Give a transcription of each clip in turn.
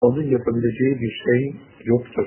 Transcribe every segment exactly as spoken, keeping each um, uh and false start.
onun yapabileceği bir şey yoktur.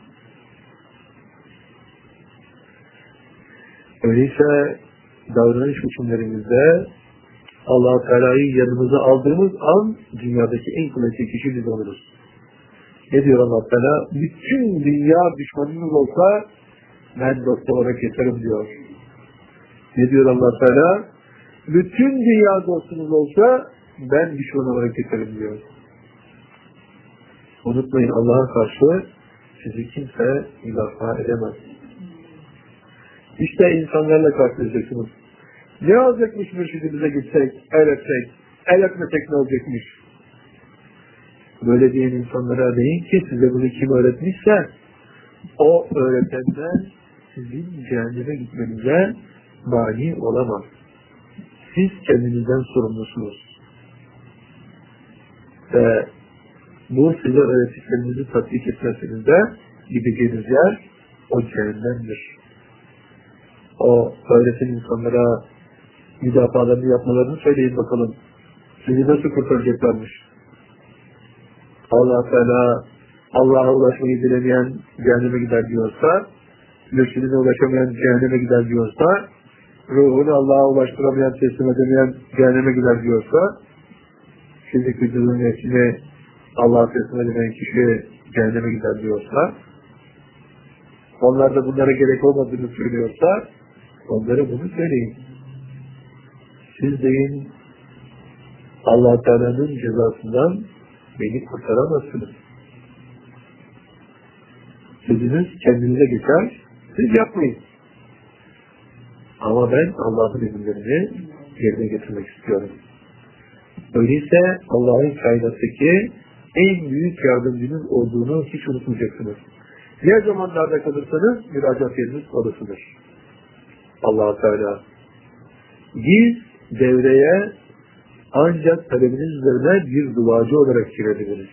Öyleyse davranış biçimlerimizde Allah-u Teala'yı yanımıza aldığımız an dünyadaki en kuvvetli kişi biz oluruz. Ne diyor Allah Teala? Bütün dünya düşmanınız olsa ben dost olarak yeterim diyor. Ne diyor Allah Teala? Bütün dünya dostunuz olsa ben düşman olarak yeterim diyor. Unutmayın, Allah'a karşı sizi kimse müdafaa edemez. İşte insanlarla karşılaşacaksınız. Ne olacakmış mürşidimize gitsek, el öpsek, el öpmesek ne olacakmış? Böyle diyen insanlara deyin ki size bunu kim öğretmişse o öğretenler sizin cehenneme gitmenize mani olamaz. Siz kendinizden sorumlusunuz. Ve bu size öğrettiklerinizi tatbik etmesiniz de gideceğiniz yer o cehennemdir. O öğreten insanlara müdafalarını yapmalarını söyleyin bakalım. Sizi nasıl kurtaracaklarmış? Allah Teala Allah'a ulaşmayı dilemeyen cehenneme gider diyorsa, mürşidine ulaşamayan cehenneme gider diyorsa, ruhunu Allah'a ulaştıramayan, teslim edemeyen cehenneme gider diyorsa, fizik vücudun nefsini Allah'a teslim edemeyen kişi cehenneme gider diyorsa, onlar da bunlara gerek olmadığını söylüyorsa, onlara bunu söyleyin. Siz deyin, Allah Teala'nın cezasından beni kurtaramazsınız. Sözünüz kendinize geçer, siz yapmayın. Ama ben Allah'ın emirlerini yerine getirmek istiyorum. Öyleyse Allah'ın kainattaki en büyük yardımcınız olduğunu hiç unutmayacaksınız. Ne zamanlarda kalırsanız müracaat yeriniz orasıdır. Allah-u Teala. Biz devreye ancak talebiniz üzerine bir duacı olarak girebiliriz.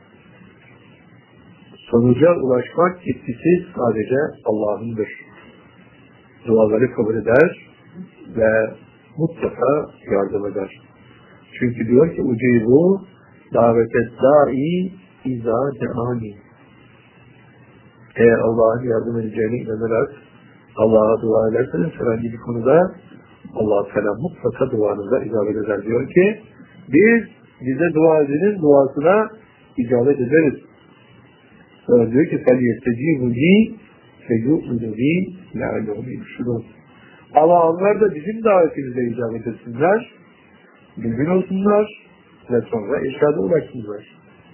Sonuca ulaşmak yetkisi sadece Allah'ındır. Duaları kabul eder ve mutlaka yardım eder. Çünkü diyor ki ucibu davetet da'i izâ de'ani. Eğer Allah'ın yardım edeceğine inanarak Allah'a dua ederseniz herhangi bir konuda Allah-u Teala mutlaka duanıza icabet eder. Diyor ki biz bize dua edenin duasına icabet ederiz. Sonra diyor ki فَلْيَسْتَجِيبُ لِي فَيُؤْمِنُ لِي لَعَلَّهُمْ يُرْشُدُونَ. Ama onlar da bizim davetimize icabet etsinler, mümin olsunlar ve sonra irşada ulaşsınlar.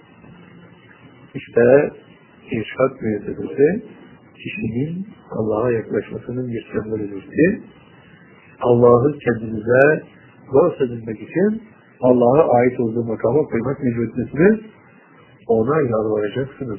İşte irşad müessesesi kişinin Allah'a yaklaşmasının bir sembolüdür. Allah'ı kendinize bahsedilmek için Allah'a ait olduğu makama koymak mecburiyetlisiniz. Ona yalvaracaksınız.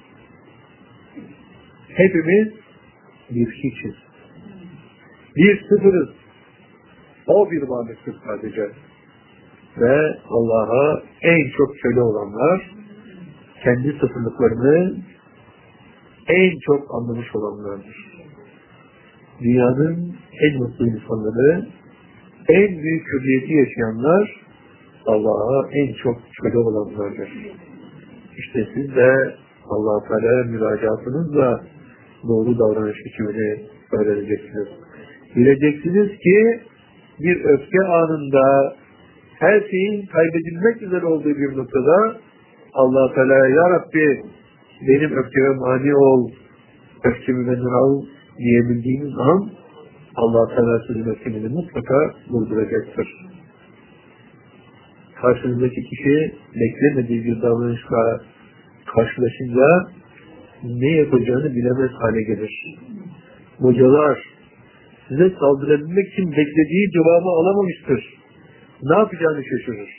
Hepimiz bir hiçiz. Bir sıfırız. O bir varlıktır sadece. Ve Allah'a en çok köle olanlar, kendi sıfırlıklarını en çok anlamış olanlardır. Dünyanın en mutlu insanları, en büyük hürriyeti yaşayanlar Allah'a en çok köle olanlardır. İşte siz de Allah-u Teala müracaatınızla doğru davranış biçimini öğreneceksiniz. Bileceksiniz ki bir öfke anında her şeyin kaybedilmek üzere olduğu bir noktada Allah-u Teala ya Rabbi benim öfkeme mani ol, öfkemi benden al diyebildiğiniz an Allah-u Teala sizin öfkenizi mutlaka durduracaktır. Karşınızdaki kişi beklemediği bir davranışla karşılaşınca ne yapacağını bilemez hale gelir. Hocalar size saldırabilmek için beklediği cevabı alamamıştır. Ne yapacağını şaşırır.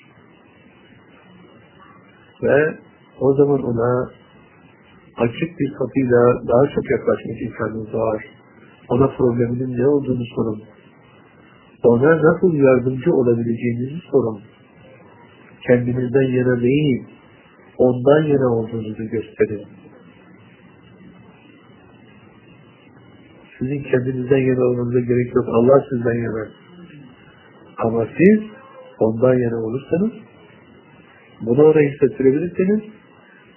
Ve o zaman ona açık bir kapıyla daha çok yaklaşmak imkanınız var. Ona probleminin ne olduğunu sorun. Ona nasıl yardımcı olabileceğinizi sorun. Kendinizden yana değil, ondan yana olduğunuzu gösterin. Sizin kendinizden yana olmanıza gerek yok. Allah sizden yana. Ama siz ondan yana olursanız, bunu ona hissettirebilirseniz,